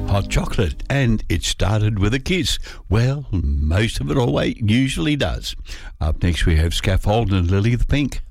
Hot chocolate, and it started with a kiss. Well, most of it always usually does. Up next we have Scaffold and Lily the Pink.